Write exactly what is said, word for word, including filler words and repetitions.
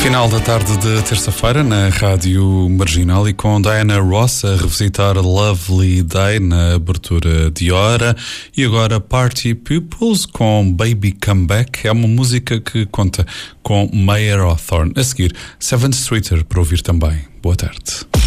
Final da tarde de terça-feira na Rádio Marginal e com Diana Ross a revisitar Lovely Day na abertura de hora. E agora Party Peoples com Baby Come Back. É uma música que conta com Mayer Hawthorne. A seguir, Seventh Streeter para ouvir também. Boa tarde.